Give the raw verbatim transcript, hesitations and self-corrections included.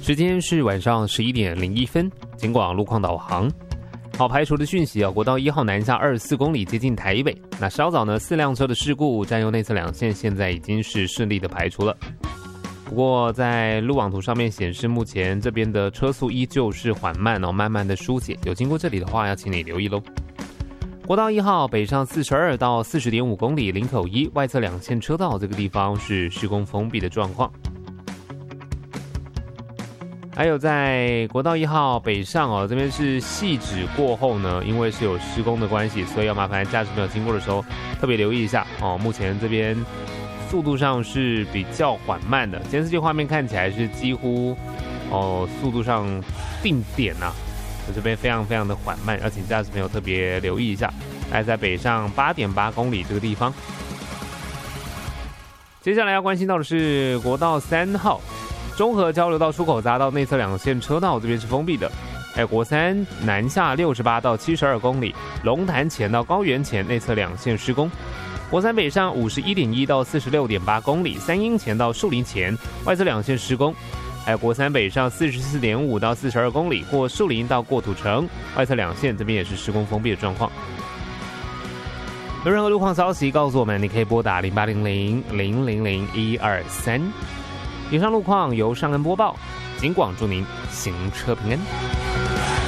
时间是晚上十一点零一分，警广路况导航。好，排除的讯息啊，国道一号南下二十四公里接近台北。那稍早呢，四辆车的事故占用内侧两线，现在已经是顺利的排除了。不过在路网图上面显示，目前这边的车速依旧是缓慢哦，慢慢的疏解。有经过这里的话，要请你留意喽。国道一号北上四十二到四十点五公里，林口一外侧两线车道这个地方是施工封闭的状况。还有在国道一号北上哦，这边是汐止过后呢，因为是有施工的关系，所以要麻烦驾驶朋友经过的时候特别留意一下哦。目前这边速度上是比较缓慢的，监视器画面看起来是几乎哦速度上定点啊，这边非常非常的缓慢，要请驾驶朋友特别留意一下。大概在北上八点八公里这个地方。接下来要关心到的是国道三号。中和交流道出口匝道内侧两线车道这边是封闭的，还有国三南下六十八到七十二公里，龙潭前到高原前内侧两线施工。国三北上五十一点一到四十六点八公里，三鹰前到树林前外侧两线施工。还有国三北上四十四点五到四十二公里，过树林到过土城外侧两线这边也是施工封闭的状况。有任何路况消息告诉我们，你可以拨打零八零零零零零一二三。以上路况由尚恩播报，警广祝您行车平安。